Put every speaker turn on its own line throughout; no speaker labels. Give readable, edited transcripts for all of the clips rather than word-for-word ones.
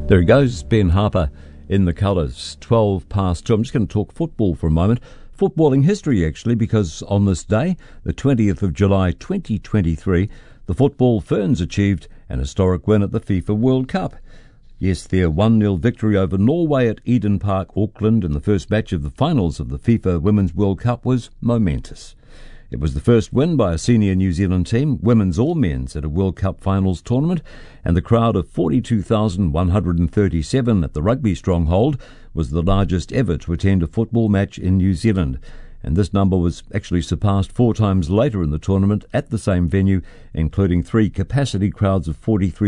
There he goes, Ben Harper in the colours, 12 past 2. I'm just going to talk football for a moment. Footballing history, actually, because on this day, the 20th of July 2023, the Football Ferns achieved an historic win at the FIFA World Cup. Yes, their 1-0 victory over Norway at Eden Park, Auckland, in the first match of the finals of the FIFA Women's World Cup was momentous. It was the first win by a senior New Zealand team, women's or men's, at a World Cup finals tournament, and the crowd of 42,137 at the rugby stronghold was the largest ever to attend a football match in New Zealand. And this number was actually surpassed 4 times later in the tournament at the same venue, including 3 capacity crowds of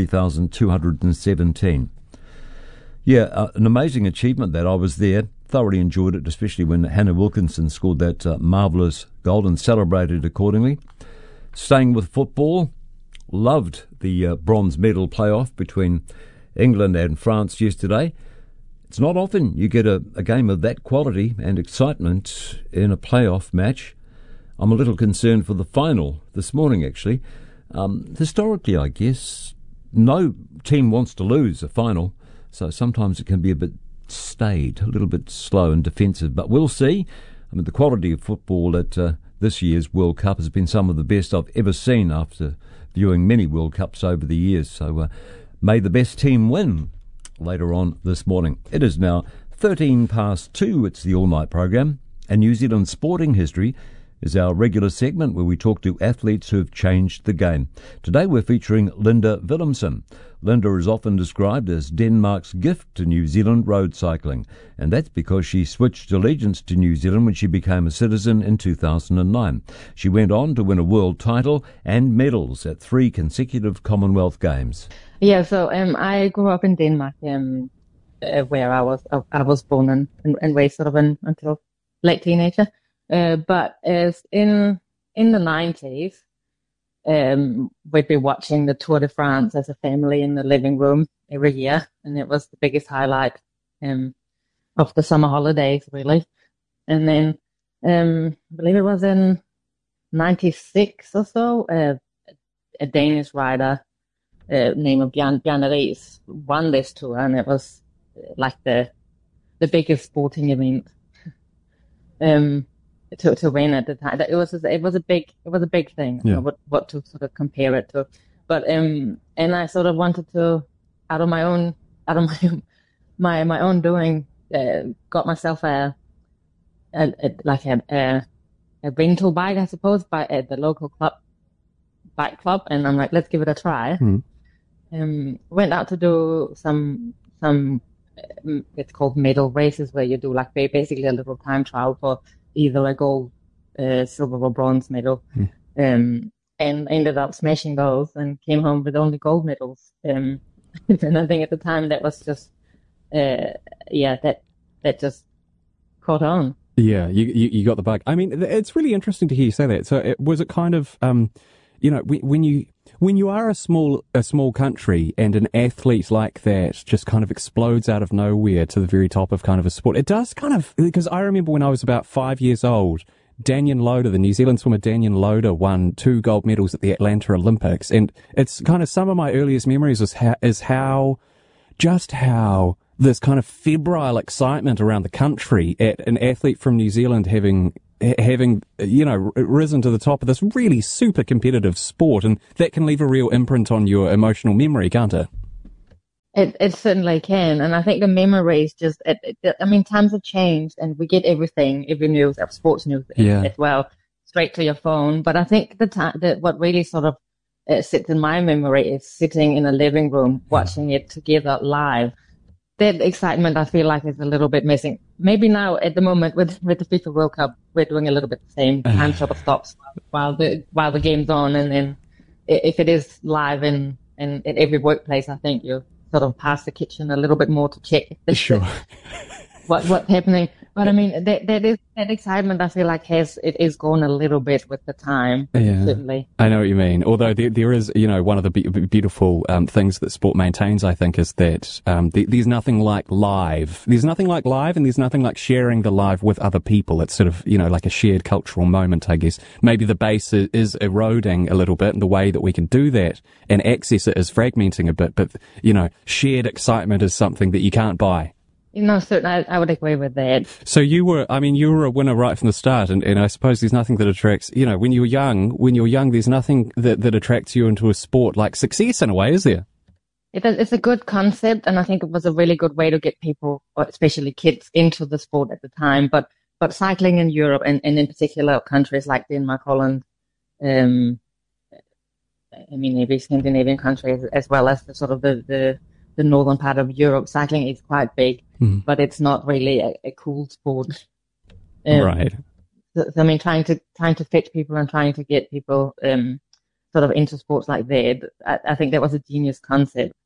43,217. Yeah, an amazing achievement that. I was there, thoroughly enjoyed it, especially when Hannah Wilkinson scored that marvellous goal and celebrated accordingly. Staying with football, loved the bronze medal playoff between England and France yesterday. It's not often you get a game of that quality and excitement in a playoff match. I'm a little concerned for the final this morning, actually. Historically, I guess, no team wants to lose a final, so sometimes it can be a bit staid, a little bit slow and defensive. But we'll see. I mean, the quality of football at this year's World Cup has been some of the best I've ever seen after viewing many World Cups over the years. So may the best team win later on this morning. It is now 13 past 2. It's the all-night program, and New Zealand Sporting History is our regular segment where we talk to athletes who have changed the game. Today we're featuring Linda Willemsen. Linda is often described as Denmark's gift to New Zealand road cycling, and that's because she switched allegiance to New Zealand when she became a citizen in 2009. She went on to win a world title and medals at 3 consecutive Commonwealth Games.
Yeah, so I grew up in Denmark, where I was born and raised sort of until late teenager. But as in the 90s, we'd be watching the Tour de France as a family in the living room every year, and it was the biggest highlight of the summer holidays, really. And then, I believe it was in 96 or so, a Danish rider named Bjarne Riis won this tour, and it was like the biggest sporting event to win at the time. It was a big thing.
Yeah.
You know, what to sort of compare it to. But and I sort of wanted to, out of my own doing, got myself a rental bike, I suppose, at the local bike club, and I'm like, let's give it a try. Went out to do some it's called medal races, where you do like basically a little time trial for either a gold, silver or bronze medal, and ended up smashing those and came home with only gold medals. And I think at the time that was just that just caught on.
Yeah, you got the bug. I mean, it's really interesting to hear you say that. So was it kind of, when you are a small country and an athlete like that just kind of explodes out of nowhere to the very top of kind of a sport, it does kind of, because I remember when I was about 5 years old, Daniel Loader, the New Zealand swimmer Daniel Loader, won 2 gold medals at the Atlanta Olympics, and it's kind of some of my earliest memories is how this kind of febrile excitement around the country at an athlete from New Zealand having risen to the top of this really super competitive sport, and that can leave a real imprint on your emotional memory, can't it?
It certainly can, and I think the memories just, times have changed, and we get every news, sports news as well, straight to your phone. But I think what really sort of sits in my memory is sitting in a living room watching it together live. That excitement, I feel like, is a little bit missing. Maybe now, at the moment, with the FIFA World Cup, we're doing a little bit the same. Time sort of stops while the game's on, and then if it is live in every workplace, I think you sort of pass the kitchen a little bit more to check
sure
what's happening. But I mean, that excitement, I feel like it is gone a little bit with the time.
Yeah,
certainly.
I know what you mean. Although there is, one of the beautiful things that sport maintains, I think, is that there's nothing like live. There's nothing like live, and there's nothing like sharing the live with other people. It's sort of, like a shared cultural moment, I guess. Maybe the base is eroding a little bit, and the way that we can do that and access it is fragmenting a bit. But, shared excitement is something that you can't buy.
Certainly, I would agree with that.
So you were a winner right from the start, and I suppose there's nothing that attracts, when you're young, there's nothing that attracts you into a sport like success in a way, is there?
It's a good concept, and I think it was a really good way to get people, or especially kids, into the sport at the time. But cycling in Europe, and in particular countries like Denmark, Holland, every Scandinavian country, as well as the sort of the northern part of Europe, cycling is quite big, but it's not really a cool sport.
Right.
So, I mean, trying to fetch people and trying to get people sort of into sports like that, I think that was a genius concept.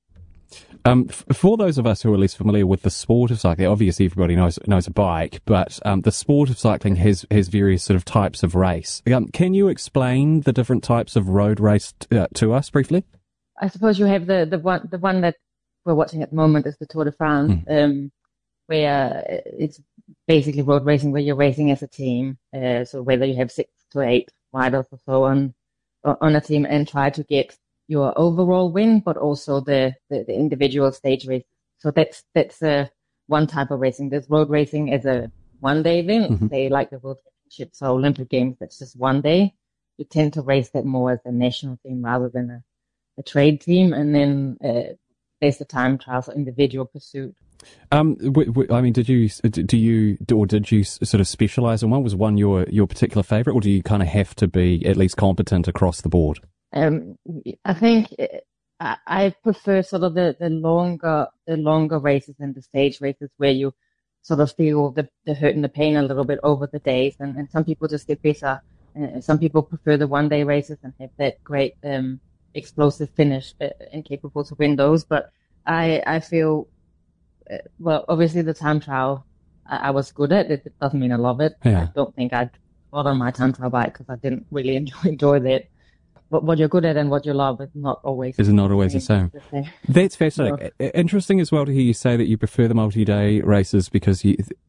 For those of us who are less familiar with the sport of cycling, obviously everybody knows a bike, but the sport of cycling has various sort of types of race. Can you explain the different types of road race to us briefly? I
suppose you have the one that we're watching at the moment is the Tour de France, where it's basically road racing, where you're racing as a team. So whether you have 6 to 8 riders or so on a team, and try to get your overall win, but also the individual stage race. So that's one type of racing. There's road racing as a one-day event. They like the World Championships or Olympic Games. That's just one day. You tend to race that more as a national team rather than a trade team. And then there's the time trials or individual pursuit.
I mean, did you sort of specialize in one? Was one your particular favorite, or do you kind of have to be at least competent across the board?
I think I prefer sort of the longer races and the stage races, where you sort of feel the hurt and the pain a little bit over the days, and some people just get better. Some people prefer the one-day races and have that great explosive finish and capable to win those. But I feel, well, obviously the time trial I was good at. It doesn't mean I love it.
Yeah.
I don't think I'd got on my time trial bike because I didn't really enjoy that. But what you're good at and what you love is not always
the same. That's fascinating. No. Interesting as well to hear you say that you prefer the multi-day races because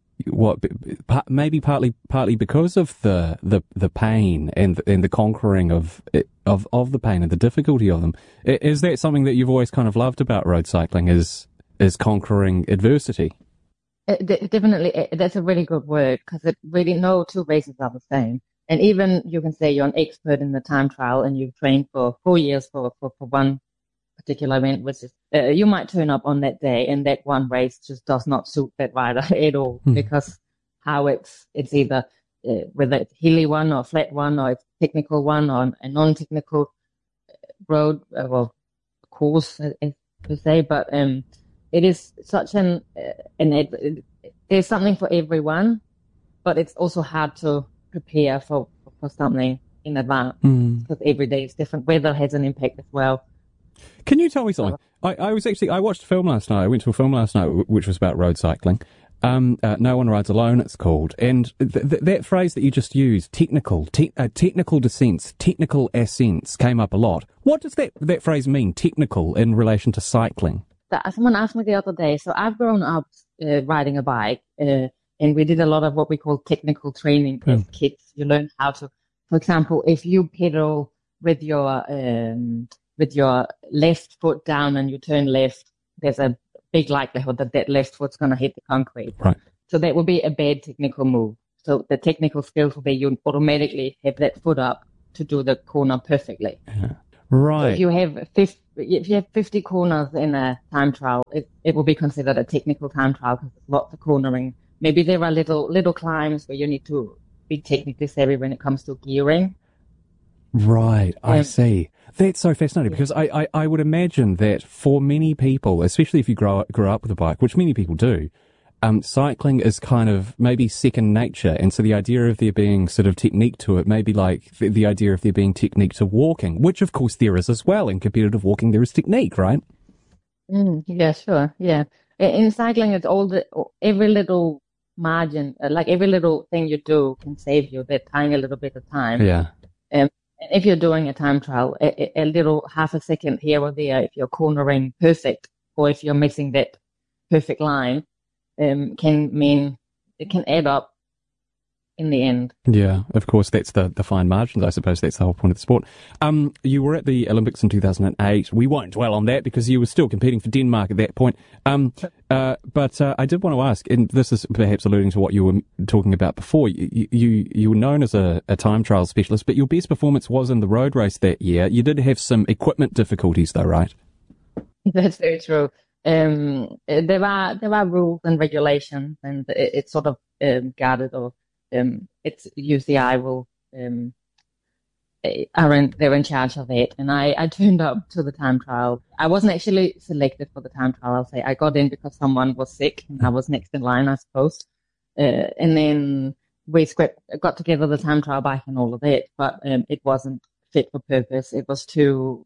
maybe partly because of the pain and the conquering of the pain and the difficulty of them. Is that something that you've always kind of loved about road cycling? Is conquering adversity?
Definitely, that's a really good word, because really no two races are the same. And even you can say you're an expert in the time trial and you've trained for 4 years for one particular event, which is, you might turn up on that day and that one race just does not suit that rider at all, because how it's either, whether it's hilly one or flat one, or it's technical one or a non-technical road, course, as to say, but, it is such there's something for everyone, but it's also hard to prepare for something in advance, because every day is different. Weather has an impact as well.
Can you tell me something? I watched a film last night. I went to a film last night which was about road cycling. No One Rides Alone, it's called. And that phrase that you just used, technical descents, technical ascents, came up a lot. What does that phrase mean, technical, in relation to cycling?
Someone asked me the other day. So I've grown up riding a bike, and we did a lot of what we call technical training as kids. You learn how to, for example, if you pedal with your left foot down and you turn left, there's a big likelihood that left foot's going to hit the concrete.
Right.
So that would be a bad technical move. So the technical skills will be you automatically have that foot up to do the corner perfectly.
Yeah. Right.
So if you have 50 corners in a time trial, it will be considered a technical time trial because there's lots of cornering. Maybe there are little climbs where you need to be technically savvy when it comes to gearing.
Right, I see. That's so fascinating, because I would imagine that for many people, especially if you grew up with a bike, which many people do, cycling is kind of maybe second nature, and so the idea of there being sort of technique to it may be like the idea of there being technique to walking, which of course there is as well. In competitive walking, there is technique, right?
Yeah, sure. Yeah. In cycling, it's every little margin, like every little thing you do can save you that tiny little bit of time.
Yeah.
And if you're doing a time trial, a little half a second here or there, if you're cornering perfect, or if you're missing that perfect line, can mean it can add up in the end.
Yeah, of course, that's the fine margins. I suppose that's the whole point of the sport. You were at the Olympics in 2008. We won't dwell on that because you were still competing for Denmark at that point. But I did want to ask, and this is perhaps alluding to what you were talking about before. You were known as a time trial specialist, but your best performance was in the road race that year. You did have some equipment difficulties, though, right?
That's very true. There are rules and regulations, and it's sort of guarded, or it's UCI will they're in charge of it. And I turned up to the time trial. I wasn't actually selected for the time trial. I'll say I got in because someone was sick, and I was next in line, I suppose. And then we got together the time trial bike and all of that, but it wasn't fit for purpose. It was too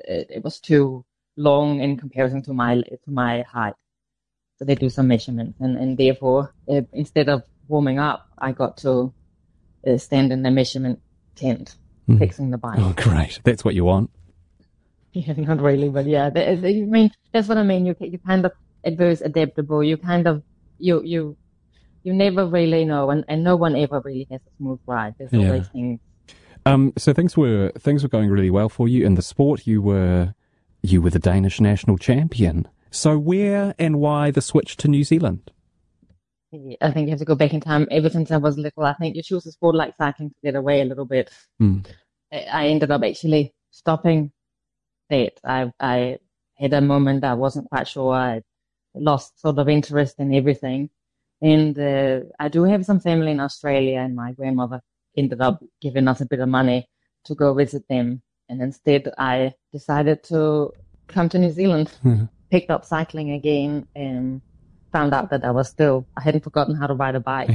long in comparison to my height. So they do some measurements, and therefore instead of warming up, I got to stand in the measurement tent fixing the bike.
Oh, great! That's what you want.
Yeah, not really, but yeah, that's what I mean. You kind of very adaptable. You kind of you never really know, and no one ever really has a smooth ride. There's always things.
So things were going really well for you in the sport. You were the Danish national champion. So where and why the switch to New Zealand?
I think you have to go back in time. Ever since I was little, I think you choose a sport like cycling to get away a little bit. I ended up actually stopping that. I had a moment I wasn't quite sure. I lost sort of interest in everything. And I do have some family in Australia, and my grandmother ended up giving us a bit of money to go visit them. And instead, I decided to come to New Zealand, picked up cycling again, and found out that I hadn't forgotten how to ride a bike.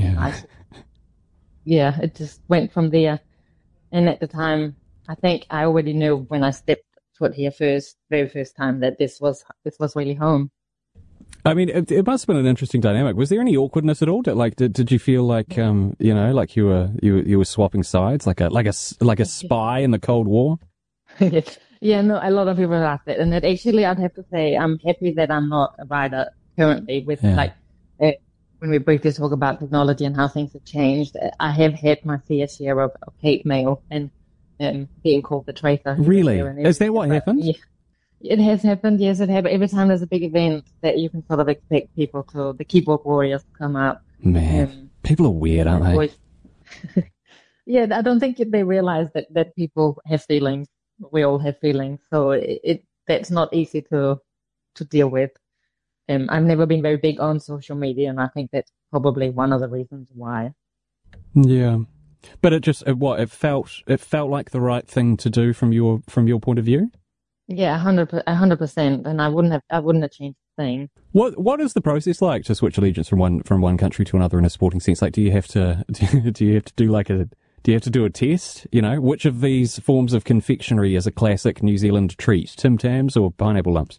It just went from there. And at the time, I think I already knew when I stepped foot here very first time, that this was really home.
I mean, it must have been an interesting dynamic. Was there any awkwardness at all? Did you feel like like you were swapping sides, like a spy in the Cold War?
Yeah, no, a lot of people ask that, and actually, I'd have to say I'm happy that I'm not a rider currently. When we briefly talk about technology and how things have changed, I have had my fair share of hate mail and being called the traitor.
Really? Is that what happened?
Yeah. It has happened, yes, it happened. Every time there's a big event that you can sort of expect people the keyboard warriors to come up.
Man, people are weird, aren't they?
Yeah, I don't think they realize that people have feelings. We all have feelings, so that's not easy to deal with. I've never been very big on social media, and I think that's probably one of the reasons why.
Yeah, but it felt like the right thing to do from your point of view.
Yeah, 100%, and I wouldn't have changed a thing.
What is the process like to switch allegiance from one country to another in a sporting sense? Like, do you have to do a test? You know, which of these forms of confectionery is a classic New Zealand treat? Tim Tams or pineapple lumps?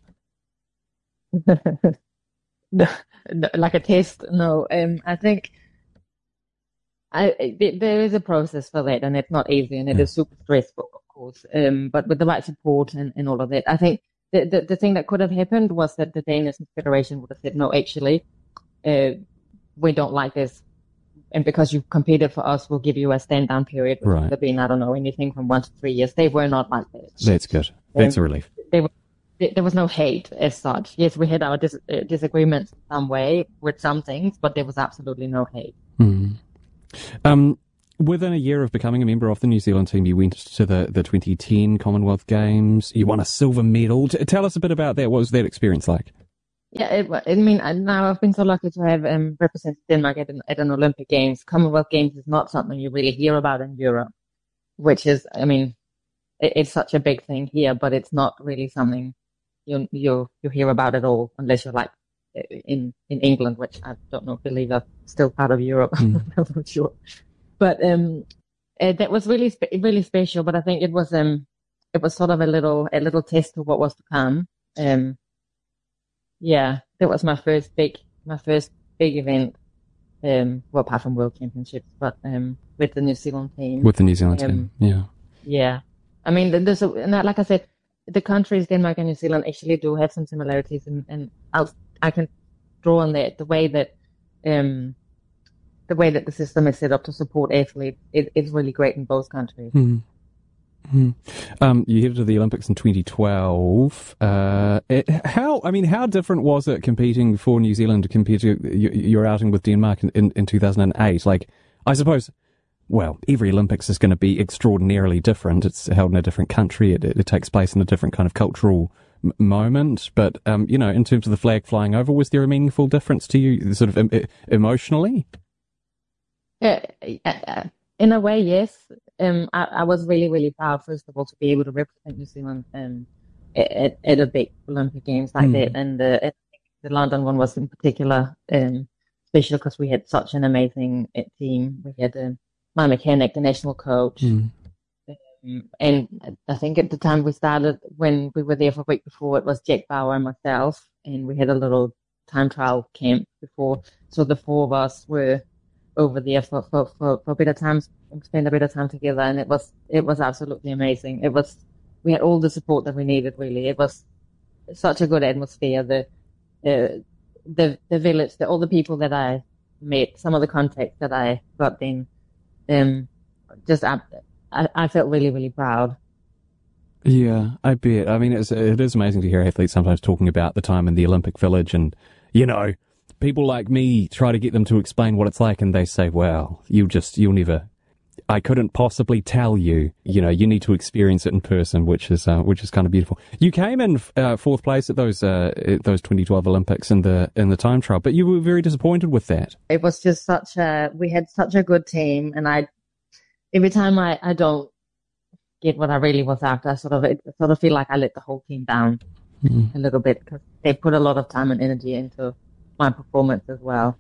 No, like a test? No. I think there is a process for that, and it's not easy, and it is super stressful, of course. But with the right support and all of that, I think the thing that could have happened was that the Danish Federation would have said, no, actually, we don't like this. And because you've competed for us, we'll give you a stand-down period, which would have been, I don't know, anything from 1 to 3 years. They were not like that.
That's good. That's a relief.
There was no hate as such. Yes, we had our disagreements in some way with some things, but there was absolutely no hate.
Within a year of becoming a member of the New Zealand team, you went to the 2010 Commonwealth Games. You won a silver medal. Tell us a bit about that. What was that experience like?
Yeah, now I've been so lucky to have represented Denmark at an Olympic Games. Commonwealth Games is not something you really hear about in Europe, which is, I mean, it's such a big thing here, but it's not really something you hear about at all, unless you're like in England, which I don't believe are still part of Europe. I'm not sure. But that was really really special. But I think it was sort of a little test of what was to come. Yeah, that was my first big event. Well, apart from World Championships, but with the New Zealand team.
With the New Zealand team, yeah.
Yeah. I mean, like I said, the countries, Denmark and New Zealand, actually do have some similarities, and I can draw on that, the way that the system is set up to support athletes is really great in both countries.
Mm. You headed to the Olympics in 2012. How different was it competing for New Zealand compared to your outing with Denmark in 2008? Like, I suppose, well, every Olympics is going to be extraordinarily different. It's held in a different country. It takes place in a different kind of cultural moment. But, in terms of the flag flying over, was there a meaningful difference to you, sort of emotionally?
In a way, yes. I was really, really proud, first of all, to be able to represent New Zealand at a big Olympic Games like that. And the London one was in particular special because we had such an amazing team. We had my mechanic, the national coach. And I think at the time we started, when we were there for a week before, it was Jack Bauer and myself. And we had a little time trial camp before. So the four of us were over there for a bit of time, spend a bit of time together, and it was absolutely amazing. We had all the support that we needed, really. It was such a good atmosphere. The village, all the people that I met, some of the contacts that I got then, I felt really, really proud.
Yeah, I bet. I mean, it is amazing to hear athletes sometimes talking about the time in the Olympic Village, and people like me try to get them to explain what it's like, and they say, well, you'll never, I couldn't possibly tell you, you need to experience it in person, which is kind of beautiful. You came in fourth place at those 2012 Olympics in the time trial, but you were very disappointed with that.
It was just we had such a good team, and every time I don't get what I really was after, I sort of feel like I let the whole team down a little bit, because they put a lot of time and energy into my performance as well.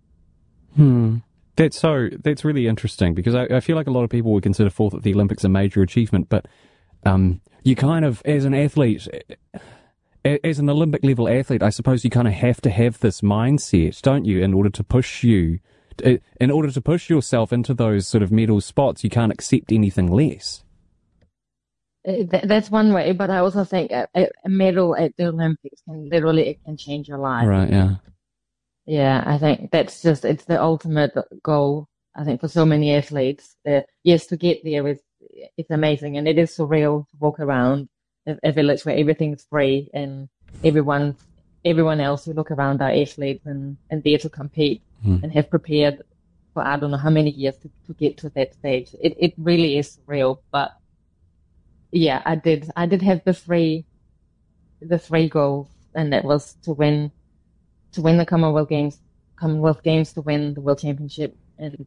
That's really interesting, because I feel like a lot of people would consider fourth at the Olympics a major achievement, but you kind of, as an athlete, as an Olympic level athlete, I suppose you kind of have to have this mindset, don't you, in order to push yourself into those sort of medal spots. You can't accept anything less.
That's one way, but I also think a medal at the Olympics can change your life.
Right, yeah.
Yeah, I think it's the ultimate goal, I think, for so many athletes. Yes, to get there it's amazing, and it is surreal to walk around a village where everything's free, and everyone else who look around are athletes and there to compete and have prepared for I don't know how many years to get to that stage. It really is surreal, but yeah, I did have the three goals, and that was to win the Commonwealth Games, to win the World Championship, and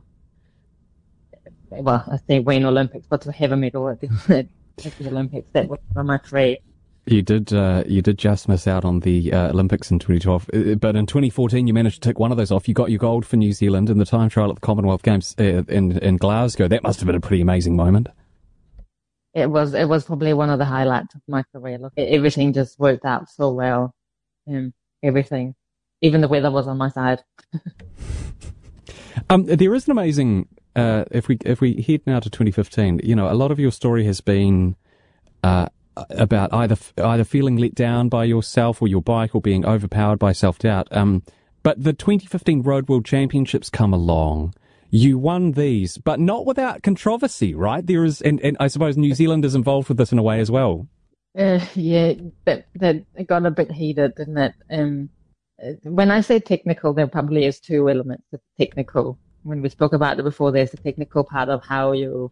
I say win Olympics, but to have a medal at the Olympics. That was one of my three.
You did just miss out on the Olympics in 2012, but in 2014 you managed to tick one of those off. You got your gold for New Zealand in the time trial at the Commonwealth Games in Glasgow. That must have been a pretty amazing moment.
It was probably one of the highlights of my career. Look, everything just worked out so well. Everything, even the weather was on my side.
There is an amazing. If we head now to 2015, a lot of your story has been about either feeling let down by yourself or your bike, or being overpowered by self-doubt. But the 2015 Road World Championships come along. You won these, but not without controversy, right? There is, and I suppose New Zealand is involved with this in a way as well.
Yeah, that got a bit heated, didn't it? When I say technical, there probably is two elements of technical. When we spoke about it before, there's the technical part of how you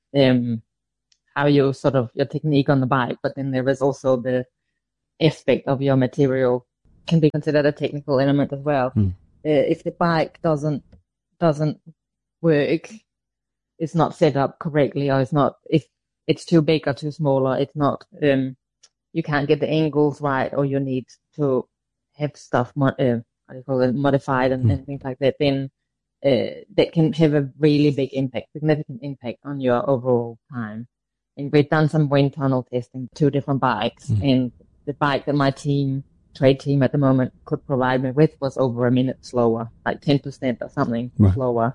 sort of your technique on the bike, but then there is also the aspect of your material can be considered a technical element as well. If the bike doesn't work, it's not set up correctly, or if it's too big or too small, or it's not, you can't get the angles right, or you need to have stuff modified and things like that, then that can have a really big significant impact on your overall time. And we've done some wind tunnel testing, 2 different bikes, and the bike that my team trade team at the moment could provide me with was over a minute slower, like 10% or something slower.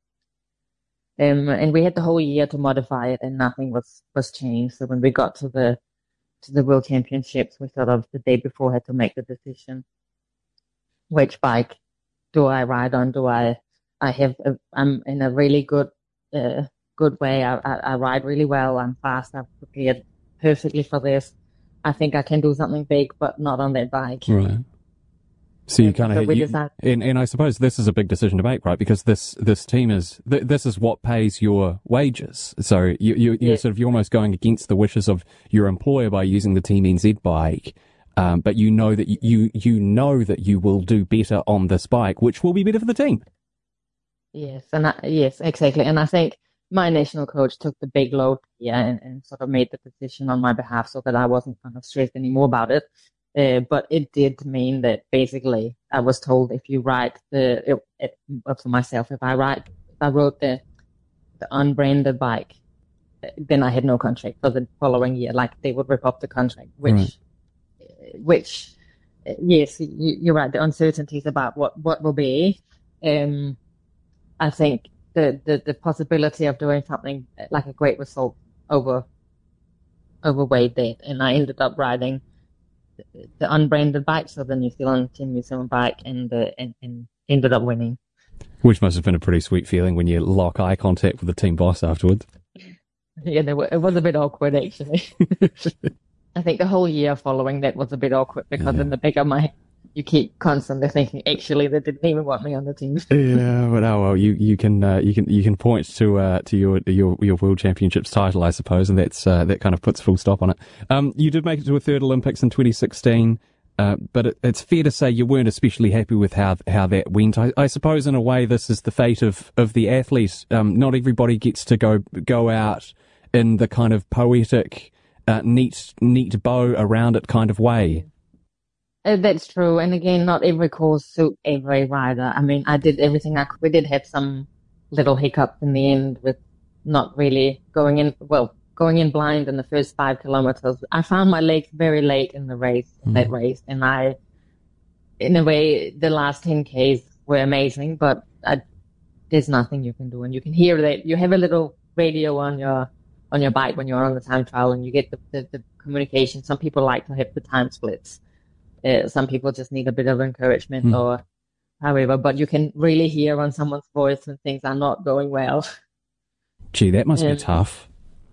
And we had the whole year to modify it, and nothing was changed. So when we got to the World Championships, we sort of the day before had to make the decision: which bike do I ride on? I'm in a really good way. I ride really well. I'm fast. I've prepared perfectly for this. I think I can do something big, but not on that bike.
Right. So you kind of, and I suppose this is a big decision to make, right? Because this team this is what pays your wages. So you're sort of, you're almost going against the wishes of your employer by using the Team NZ bike. But you know that you will do better on this bike, which will be better for the team.
Yes, yes, exactly. And I think my national coach took the big load here and sort of made the decision on my behalf, so that I wasn't kind of stressed anymore about it. But it did mean that basically I was told, if you ride for myself, if I rode the unbranded bike, then I had no contract for the following year. Like, they would rip up the contract, which yes, you're right. The uncertainties about what will be. I think the possibility of doing something like a great result overweighed that, and I ended up riding the unbranded bike, so the New Zealand Team New Zealand bike, and ended up winning. Which
must have been a pretty sweet feeling when you lock eye contact with the team boss afterwards.
Yeah, it was a bit awkward, actually. I think the whole year following that was a bit awkward, because in the back of my head, you keep constantly thinking, actually, they didn't even want me on the team.
Yeah, but you can point to your World Championships title, I suppose, and that kind of puts full stop on it. You did make it to a third Olympics in 2016, but it's fair to say you weren't especially happy with how that went. I suppose in a way this is the fate of the athlete. Not everybody gets to go out in the kind of poetic, neat bow around it kind of way.
That's true. And again, not every course suit every rider. I mean, I did everything I could. We did have some little hiccups in the end with not really going in blind in the first 5 kilometers. I found my legs very late in the race, that race. And in a way, the last 10 Ks were amazing, but there's nothing you can do. And you can hear that you have a little radio on your bike when you're on the time trial, and you get the communication. Some people like to have the time splits. Some people just need a bit of encouragement or however, but you can really hear on someone's voice when things are not going well.
Gee, that must be tough.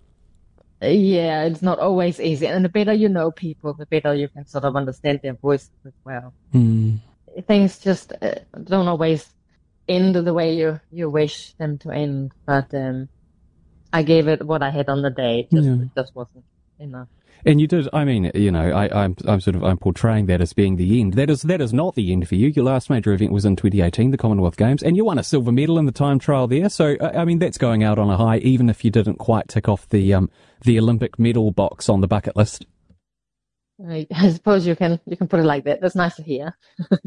Yeah, it's not always easy. And the better you know people, the better you can sort of understand their voices as well. Things just don't always end the way you wish them to end. But I gave it what I had on the day. It just wasn't enough.
And you did. I mean, you know, I'm portraying that as being the end. That is not the end for you. Your last major event was in 2018, the Commonwealth Games, and you won a silver medal in the time trial there. So, I mean, that's going out on a high, even if you didn't quite tick off the Olympic medal box on the bucket list.
I suppose you can put it like that. That's nice to hear.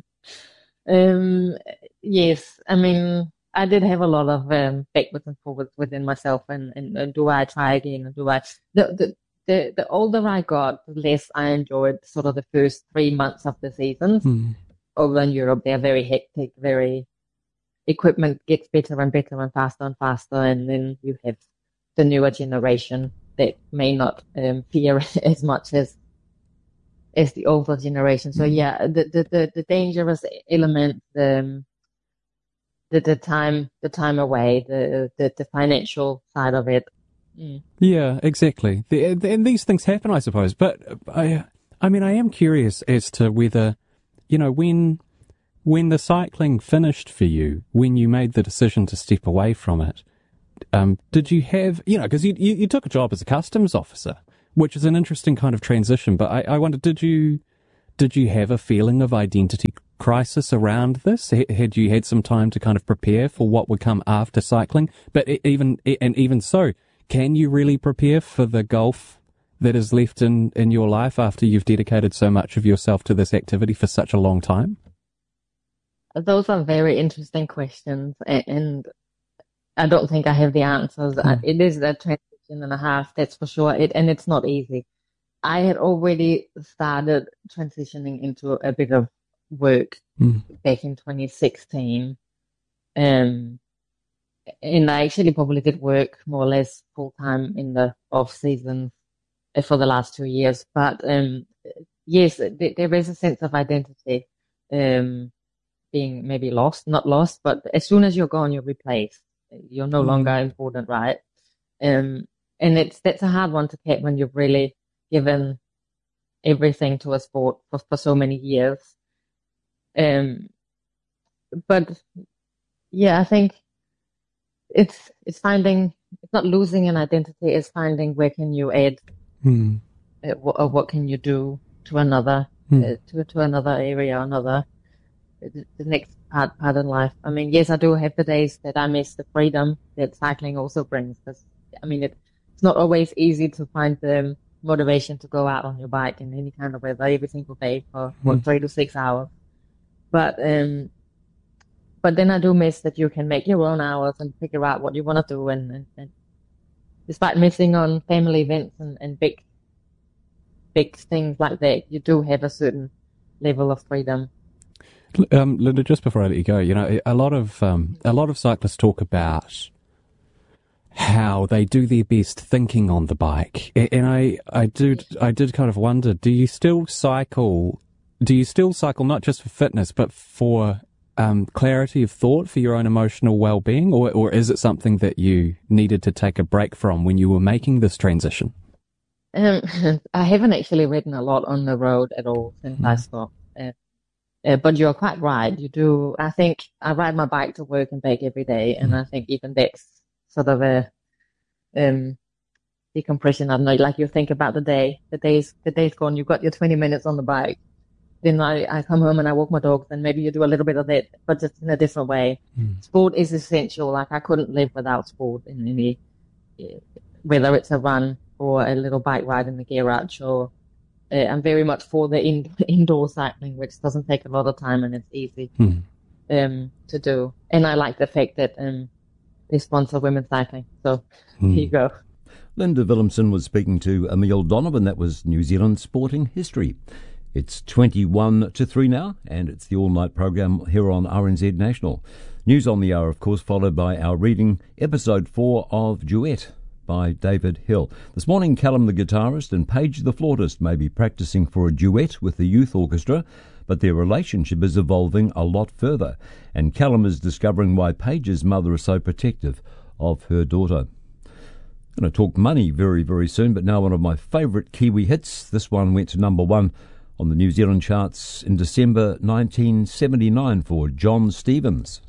Yes, I mean, I did have a lot of backwards and forwards within myself, and do I try again? And do I? The older I got, the less I enjoyed sort of the first 3 months of the season. Over in Europe, they're very hectic, equipment gets better and better and faster, and then you have the newer generation that may not fear as much as the older generation. So yeah, the dangerous element, the time away, the financial side of it.
Yeah, exactly. And these things happen, I suppose. But I mean, I am curious as to whether, you know, when the cycling finished for you, when you made the decision to step away from it, did you have, you know, because you took a job as a customs officer, which is an interesting kind of transition. But I wonder, did you have a feeling of identity crisis around this? Had you had some time to kind of prepare for what would come after cycling? But even so, can you really prepare for the gulf that is left in your life after you've dedicated so much of yourself to this activity for such a long time?
Those are very interesting questions, and I don't think I have the answers. It is a transition and a half, that's for sure, and it's not easy. I had already started transitioning into a bit of work back in 2016. And I actually probably did work more or less full time in the off season for the last 2 years. But yes, there is a sense of identity being maybe lost, not lost, but as soon as you're gone, you're replaced. You're no longer important, right? And that's a hard one to get when you've really given everything to a sport for so many years. But yeah, I think it's not losing an identity, it's finding where can you add, what can you do to another, to another area, the next part in life. I mean, yes, I do have the days that I miss the freedom that cycling also brings. Because I mean, it's not always easy to find the motivation to go out on your bike in any kind of weather every single day for 3 to 6 hours. But then I do miss that you can make your own hours and figure out what you want to do. And despite missing on family events and big things like that, you do have a certain level of freedom.
Linda, just before I let you go, a lot of cyclists talk about how they do their best thinking on the bike, and I did kind of wonder: do you still cycle not just for fitness, but for clarity of thought, for your own emotional well-being, or is it something that you needed to take a break from when you were making this transition?
I haven't actually ridden a lot on the road at all since I stopped. But you're quite right. You do. I think I ride my bike to work and back every day, and I think even that's sort of a decompression. I don't know. Like you think about the day's gone. You've got your 20 minutes on the bike. Then I come home and I walk my dogs, and maybe you do a little bit of that, but just in a different way. Sport is essential. Like I couldn't live without sport in any, whether it's a run or a little bike ride in the garage or. I'm very much for the indoor cycling, which doesn't take a lot of time and it's easy to do. And I like the fact that they sponsor women's cycling. So here you go.
Linda Willemsen was speaking to Emile Donovan. That was New Zealand Sporting History. It's 21 to 3 now, and it's the all-night program here on RNZ National. News on the hour, of course, followed by our reading, episode 4 of Duet by David Hill. This morning, Callum the guitarist and Paige the flautist may be practicing for a duet with the youth orchestra, but their relationship is evolving a lot further, and Callum is discovering why Paige's mother is so protective of her daughter. I'm going to talk money very, very soon, but now one of my favourite Kiwi hits. This one went to number 1 on the New Zealand charts in December 1979 for John Stevens.